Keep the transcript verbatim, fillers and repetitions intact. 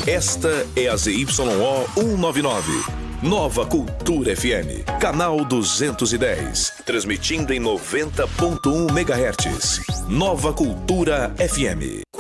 Esta é a Z Y O cento e noventa e nove. Nova Cultura F M, canal duzentos e dez, transmitindo em noventa ponto um megahertz. Nova Cultura F M.